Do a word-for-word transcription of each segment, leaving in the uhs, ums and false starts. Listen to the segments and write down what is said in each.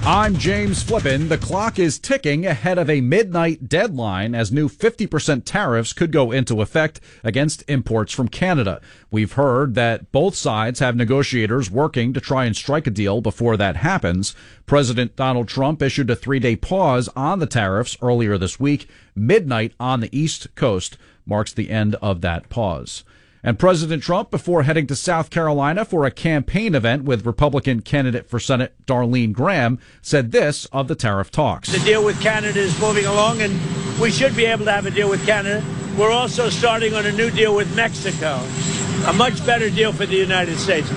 I'm James Flippin. The clock is ticking ahead of a midnight deadline as new fifty percent tariffs could go into effect against imports from Canada. We've heard that both sides have negotiators working to try and strike a deal before that happens. President Donald Trump issued a three-day pause on the tariffs earlier this week. Midnight on the East Coast marks the end of that pause. And President Trump, before heading to South Carolina for a campaign event with Republican candidate for Senate Darlene Graham, said this of the tariff talks. The deal with Canada is moving along, and we should be able to have a deal with Canada. We're also starting on a new deal with Mexico, a much better deal for the United States.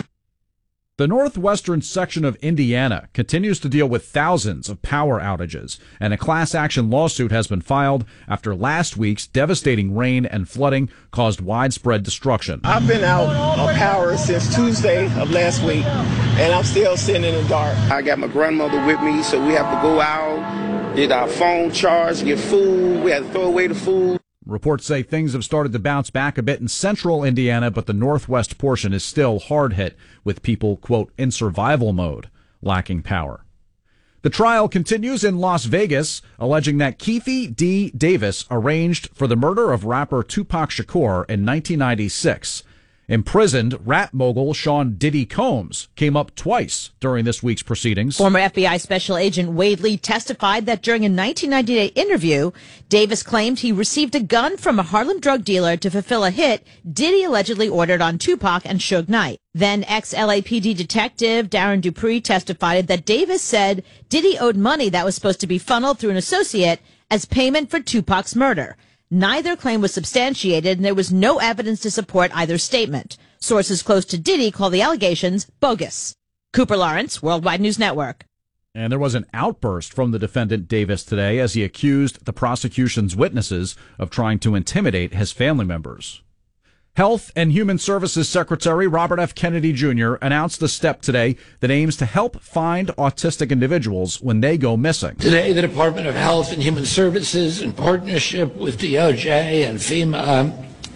The northwestern section of Indiana continues to deal with thousands of power outages, and a class action lawsuit has been filed after last week's devastating rain and flooding caused widespread destruction. I've been out of power since Tuesday of last week, and I'm still sitting in the dark. I got my grandmother with me, so we have to go out, get our phone charged, get food. We had to throw away the food. Reports say things have started to bounce back a bit in central Indiana, but the northwest portion is still hard hit, with people, quote, in survival mode, lacking power. The trial continues in Las Vegas, alleging that Keefe D. Davis arranged for the murder of rapper Tupac Shakur in nineteen ninety-six. Imprisoned rap mogul Sean Diddy Combs came up twice during this week's proceedings. Former F B I Special Agent Wade Lee testified that during a nineteen ninety-eight interview, Davis claimed he received a gun from a Harlem drug dealer to fulfill a hit Diddy allegedly ordered on Tupac and Suge Knight. Then ex-L A P D detective Darren Dupree testified that Davis said Diddy owed money that was supposed to be funneled through an associate as payment for Tupac's murder. Neither claim was substantiated, and there was no evidence to support either statement. Sources close to Diddy call the allegations bogus. Cooper Lawrence, Worldwide News Network. And there was an outburst from the defendant Davis today as he accused the prosecution's witnesses of trying to intimidate his family members. Health and Human Services Secretary Robert F. Kennedy Junior announced a step today that aims to help find autistic individuals when they go missing. Today, the Department of Health and Human Services, in partnership with D O J and FEMA,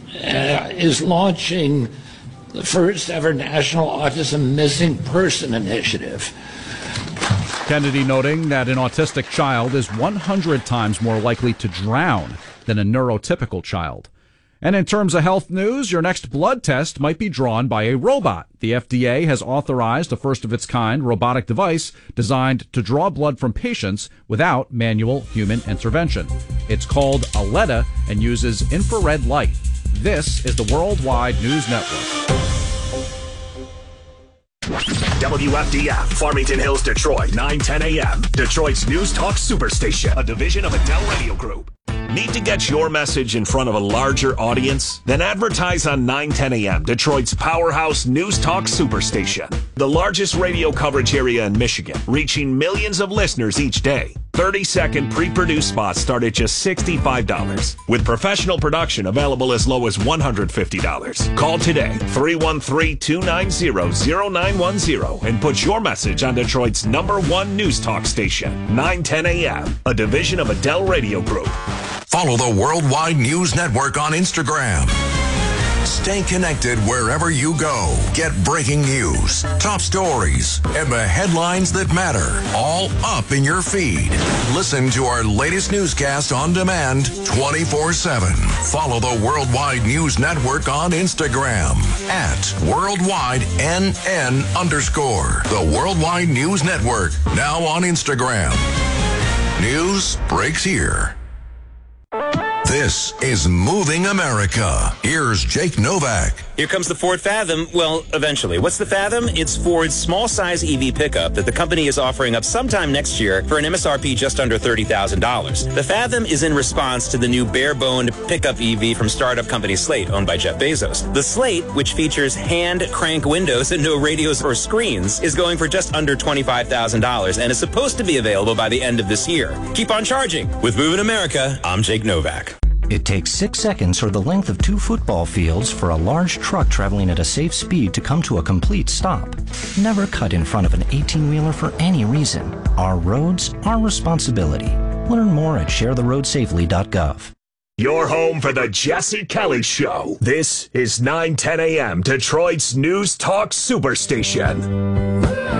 uh, is launching the first ever National Autism Missing Person Initiative. Kennedy noting that an autistic child is one hundred times more likely to drown than a neurotypical child. And in terms of health news, your next blood test might be drawn by a robot. The F D A has authorized a first-of-its-kind robotic device designed to draw blood from patients without manual human intervention. It's called Aletta and uses infrared light. This is the Worldwide News Network. W F D F, Farmington Hills, Detroit, nine ten a.m. Detroit's News Talk Superstation, a division of Adele Radio Group. Need to get your message in front of a larger audience? Then advertise on nine ten a.m., Detroit's powerhouse News Talk Superstation. The largest radio coverage area in Michigan, reaching millions of listeners each day. thirty-second pre-produced spots start at just sixty-five dollars, with professional production available as low as one hundred fifty dollars. Call today, three one three, two nine zero, zero nine one zero, and put your message on Detroit's number one News Talk station, nine ten a.m., a division of Adele Radio Group. Follow the Worldwide News Network on Instagram. Stay connected wherever you go. Get breaking news, top stories, and the headlines that matter all up in your feed. Listen to our latest newscast on demand twenty-four seven. Follow the Worldwide News Network on Instagram at Worldwide N N underscore. The Worldwide News Network, now on Instagram. News breaks here. This is Moving America. Here's Jake Novak. Here comes the Ford Fathom. Well, eventually. What's the Fathom? It's Ford's small-size E V pickup that the company is offering up sometime next year for an M S R P just under thirty thousand dollars. The Fathom is in response to the new bare-boned pickup E V from startup company Slate, owned by Jeff Bezos. The Slate, which features hand-crank windows and no radios or screens, is going for just under twenty-five thousand dollars and is supposed to be available by the end of this year. Keep on charging. With Moving America, I'm Jake Novak. It takes six seconds or the length of two football fields for a large truck traveling at a safe speed to come to a complete stop. Never cut in front of an eighteen-wheeler for any reason. Our roads, our responsibility. Learn more at share the road safely dot gov. Your home for the Jesse Kelly Show. This is nine ten a.m. Detroit's News Talk Superstation.